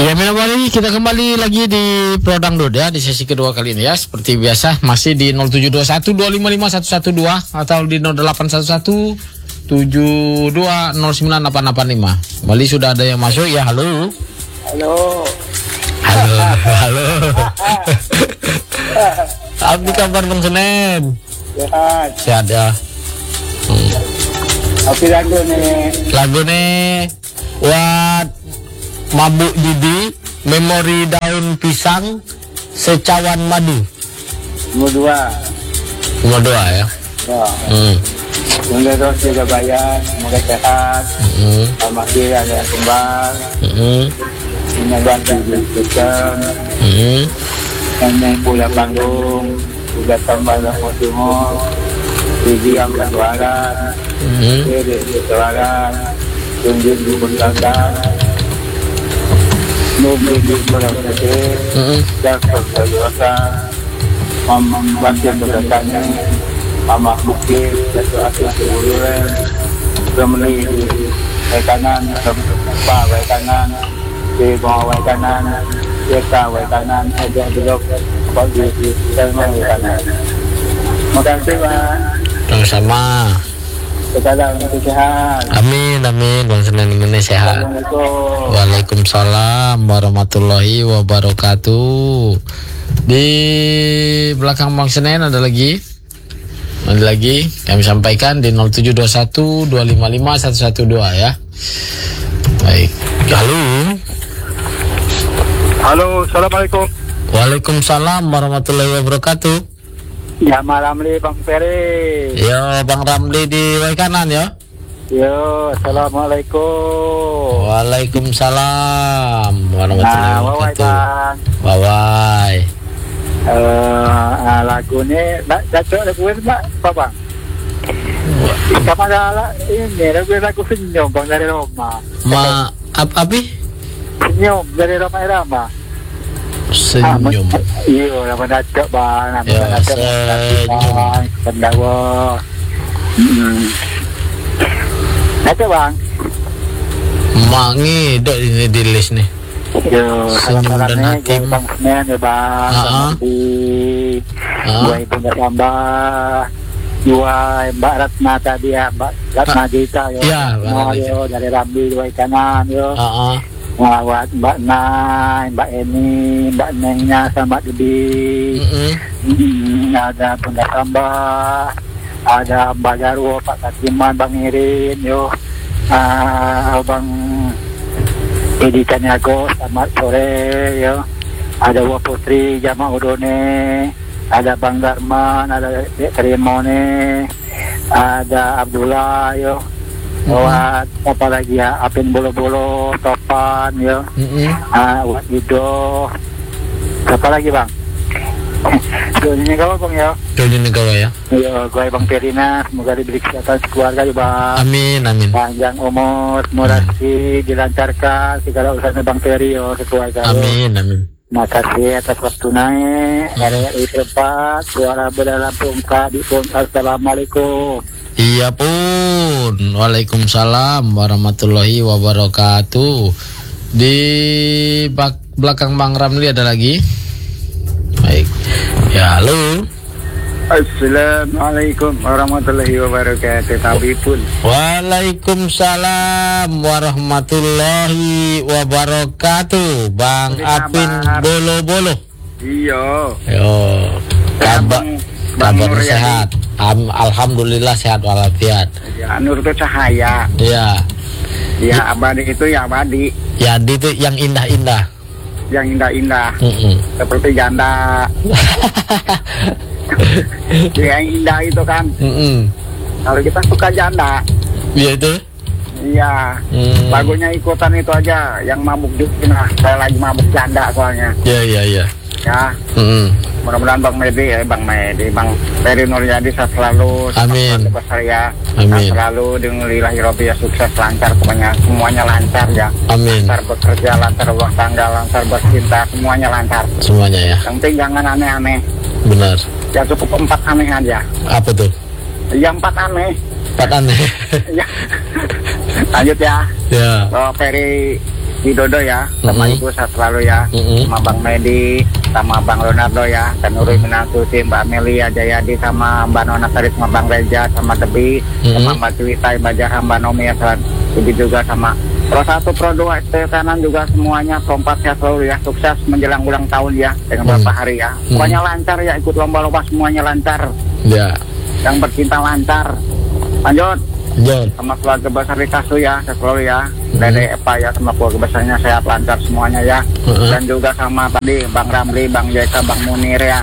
Ya, Minamari, kita kembali lagi di Pro Dangdut ya, di sesi kedua kali ini ya. Seperti biasa masih di 0721255112 atau di 081172098885. Kembali sudah ada yang masuk ya. Halo. Halo. Halo. Apa kabar Bang Senen? Sehat. Sehat ya. Tapi Lagu nih buat Mabuk Didi, Memori Daun Pisang, Secawan Madu. nomor 2. Nomor 2 ya. Semoga terus juga bayar, semoga sehat. Masih ada yang kembang. Punya bantu di sistem. Yang punya panggung, juga tambah semua. Jadi yang bersuara, jadi bersuara, tunjuk di bentangan. Mobil di berasal dan berdosa, membaca berdasarnya, mama bukti satu asal sebuluran, kemudian kanan, apa kanan, di bawah kanan, kita kanan, ada belok bagi dan kanan. Makasih Pak. Sama-sama. Sekarang sehat. Amin, amin. Bang Senen ini sehat. Waalaikumsalam warahmatullahi wabarakatuh. Di belakang Bang Senen ada lagi kami sampaikan di 0721255112 ya. Baik. Halo, assalamualaikum. Waalaikumsalam warahmatullahi wabarakatuh. Ya malam nih Bang Ferry. Yo, Bang Ramli di way kanan ya. Yo, assalamualaikum. Waalaikumsalam warahmatullahi wabarakatuh. Wawai. Lagu ini cocok laguin Mbak, apa Bang? Sama ini lagu Senyum Bang dari Roma. Apa? Senyum dari Roma Irama. Senyum. Iya, nama cocok Bang. Nama Senyum. Pendawa. Cocok Bang. Mangi dok ini di list nih. Yo, Senyum dan hati. Bang Senen ya Bang. Dua ibu Mbak dua Mbak Ratna tadi ya, Mbak Ratna Gita yo. Iya, yo dari Rambi dua kanan yo. Ngawat Mbak Nay, Mbak Eni, Mbak Nengnya sama Mbak Dudi. Ada Bunda Sambah, ada Mbak Jarwo, Pak Katiman, Bang Irin yo. Bang Edi Kanyago, selamat sore yo. Ada Wa Putri Jama Udone, ada Bang Darman, ada Dek Trimone, ada Abdullah yo. Buat apa lagi ya, Apin Bolo-Bolo, Topan yo. Buat Ido. Apa lagi Bang? Doanya gawa Bang ya. Doanya gawa ya. Yo, gue Bang Perina, semoga diberi kesehatan sekeluarga ya Bang. Amin, amin. Panjang umur, murasi, dilancarkan segala urusan Bang Peri yo sekeluarga. Amin, amin. Makasih atas waktu naik. RRI tempat suara berdalam pungka di pun. Assalamualaikum. Iya pun. Waalaikumsalam warahmatullahi wabarakatuh. Di belakang Bang Ramli ada lagi. Baik. Ya, halo. Assalamualaikum warahmatullahi wabarakatuh. Tapi pun. Waalaikumsalam warahmatullahi wabarakatuh. Bang Apin Bolo-Bolo. Iya. Yo. Kabar sehat. Alhamdulillah sehat walafiat. Ya, Nur itu cahaya. Iya. Ya, abadi itu ya abadi. Ya, itu yang indah-indah. Yang indah-indah. Seperti janda. Yang indah itu kan. Kalau kita suka janda. Iya itu. Iya. Lagunya ikutan itu aja. Yang mabuk juga. Saya lagi mabuk janda soalnya. Iya. Ya. Mudah-mudahan Bang Ferry Nuryadi selalu saya selalu dengan lillahi robbi ya, sukses lancar pokoknya, semuanya lancar ya. Amin. Lancar bekerja, lancar rumah tangga, lancar bercinta, semuanya lancar. Semuanya ya. Yang penting jangan aneh-aneh. Benar. Ya cukup 4 aneh aja. Apa tuh? Ya 4 aneh. 4 aneh. Ya. Lanjut ya. Ya. Ferry Widodo ya, sama Ibu sehat selalu ya, sama Bang Medi, sama Bang Leonardo ya, dan Nurul Minasuti, Mbak Amelia Jayadi, sama Mbak Nona Sari, sama Bang Reja, sama Debi, sama Mbak Cuwita, Mbak Jaha, Mbak Nomi ya, Debi juga sama Pro 1, Pro 2, ST kanan juga semuanya, Pro 4 sehat selalu ya, sukses menjelang ulang tahun ya, dengan beberapa hari ya, pokoknya lancar ya, ikut lomba-lomba semuanya lancar, yang bercinta lancar, lanjut. Sama keluarga besar di Kasu ya, sehat selalu ya, Dede Epa ya, sama keluarga besarnya sehat lancar semuanya ya, dan juga sama tadi Bang Ramli, Bang Jeka, Bang Munir ya,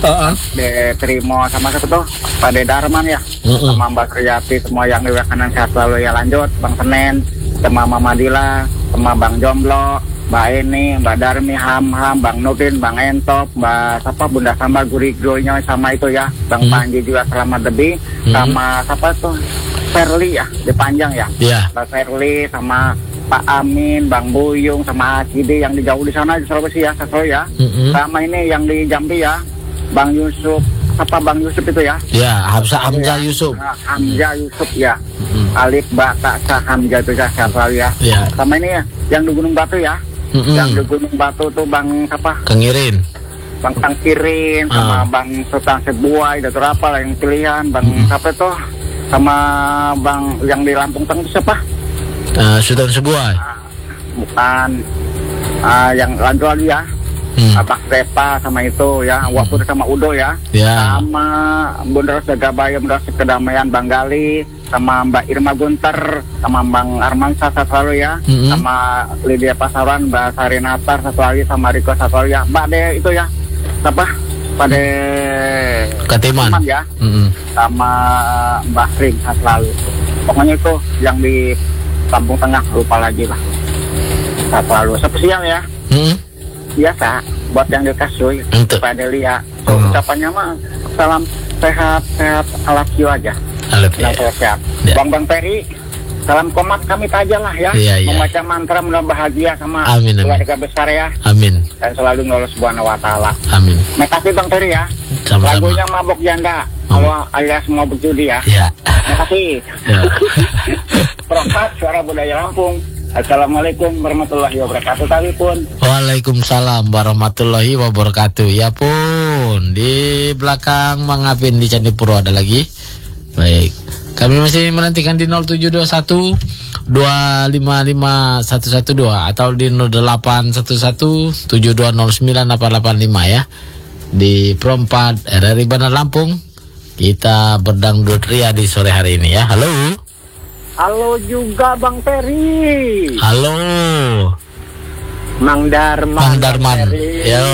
De Trimo, sama siapa tuh, Pak De Darman ya, sama Mbak Kriyati, semua yang di kanan sehat selalu ya, lanjut, Bang Senen, sama Mama Dila, sama Bang Jomblo, Mbak Eni, Mbak Darmi, Ham, Bang Nurdin, Bang Entop, Mbak siapa, Bunda Samba, Guri-Gurinya sama itu ya, Bang Panji juga selamat lebih, sama siapa tuh, Ferli ya, di Panjang ya, Mbak Ferli, sama Pak Amin, Bang Buyung, sama Akidi yang di jauh di sana di Sulawesi ya, satu ya, sama ini yang di Jambi ya, Bang Yusuf, apa Bang Yusuf itu ya? Ya, Hamzah Yusuf. Hamzah Yusuf ya. Alif Bata Hamzah itu ya, siapa ya? Sama ini ya, yang di Gunung Batu ya, yang di Gunung Batu tuh Bang apa? Kengirin. Bang Tangkirin, sama Bang Sultan Sebuai, Dato' apa lah yang pilihan, Bang siapa tuh? Sama Bang yang di Lampung Tengah siapa? Sultan Sebuai. Bukan. Yang lanjut lagi ya. Abang Depa sama itu ya, waktu sama Udo ya, sama Bunda Segabaya, Bunda Kedamaian, Bang Gali, sama Mbak Irma Gunter, sama Bang Armansa satu lalu ya, sama Lydia Pasaran, Mbak Sarinatar satu lagi, sama Riko satu lagi ya, Mbak De itu ya, apa? Pak De Katiman ya, sama Mbak Ring satu lalu. Pokoknya itu yang di Lampung Tengah, lupa lagi lah. Satu lalu. Sampai siang ya. Biasa buat yang di Kasui, Pak Delia. Ucapannya mah salam sehat ala Q aja. Sehat. Bang Peri, salam komat kami aja lah ya. Membaca mantra mudah bahagia sama keluarga besar ya. Amin. Dan selalu nolak Subhanahu wa Ta'ala. Amin. Makasih Bang Peri ya. Sama-sama. Lagunya Mabok Janda. Kalau alias mau berjudi ya. Makasih. Perempat suara budaya Lampung. Assalamualaikum warahmatullahi wabarakatuh. Tadi pun. Waalaikumsalam warahmatullahi wabarakatuh. Ya pun di belakang Mang Apin di Candipuro ada lagi. Baik. Kami masih menantikan di 0721 255 112 atau di 0811 7209 885 ya. Di Pro 4 RRI Bandar Lampung. Kita berdangdut ria di sore hari ini ya. Halo. Halo juga Bang Peri. Halo. Mang Darman. Yo.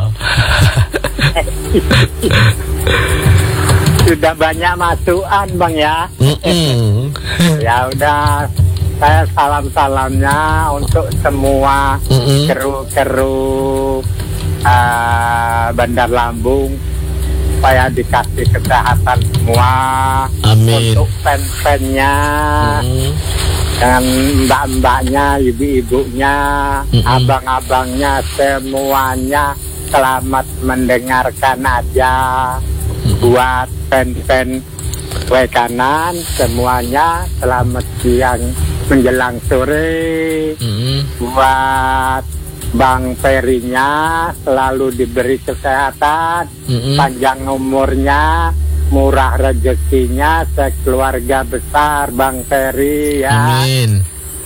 Sudah banyak masukan Bang ya. Ya udah, saya salamnya untuk semua kru Bandar Lampung supaya dikasih kesehatan semua. Amin. Untuk fan-fannya, dengan mbak-mbaknya, ibu-ibunya, abang-abangnya, semuanya selamat mendengarkan aja. Buat fan-fan kanan semuanya selamat siang menjelang sore. Buat Bang Perinya selalu diberi kesehatan, panjang umurnya, murah rezekinya, sekeluarga besar Bang Peri ya. Amin.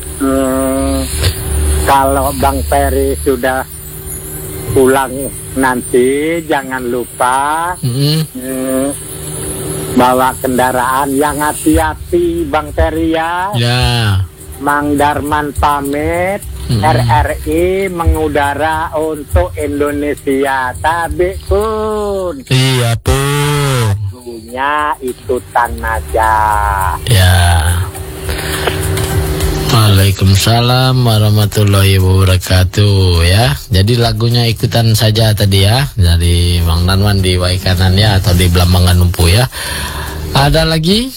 Kalau Bang Peri sudah pulang nanti jangan lupa bawa kendaraan yang hati-hati Bang Peri ya. Mang Darman pamit. RRI mengudara untuk Indonesia. Tapi pun. Iya pun. Lagunya itu aja. Ya. Waalaikumsalam warahmatullahi wabarakatuh ya. Jadi lagunya ikutan saja tadi ya, dari Bang Darman di Waikanan ya, atau di Blambangan Numpu ya. Ada lagi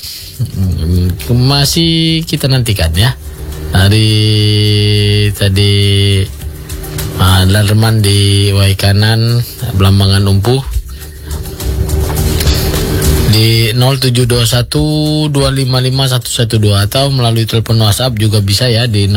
masih kita nantikan ya. Hari tadi Darman di Waikanan, Blambangan Numpu. di 0721255112 atau melalui telepon WhatsApp juga bisa ya di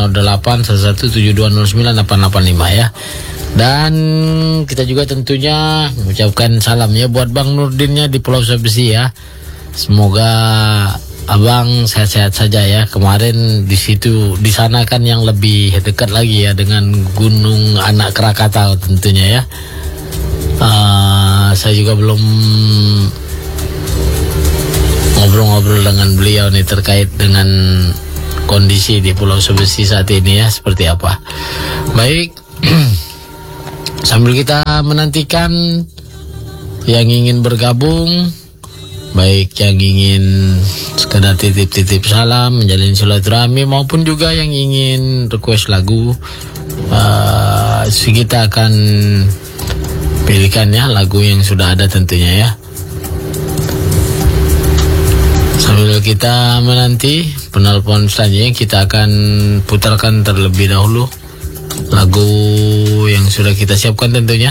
081172098885 ya. Dan kita juga tentunya mengucapkan salam ya buat Bang Nurdinnya di Pulau Sulawesi ya. Semoga Abang sehat-sehat saja ya. Kemarin di sana kan yang lebih dekat lagi ya dengan Gunung Anak Krakatau tentunya ya. Saya juga belum ngobrol-ngobrol dengan beliau nih terkait dengan kondisi di Pulau Sulawesi saat ini ya seperti apa. Baik, sambil kita menantikan yang ingin bergabung, baik yang ingin sekedar titip-titip salam, menjalin silaturahmi maupun juga yang ingin request lagu, kita akan pilihkan ya lagu yang sudah ada tentunya ya. Sambil kita menanti penelpon selanjutnya, kita akan putarkan terlebih dahulu lagu yang sudah kita siapkan tentunya.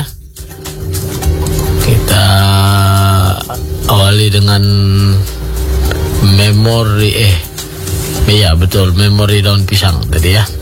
Kita awali dengan memori Memori Daun Pisang tadi ya.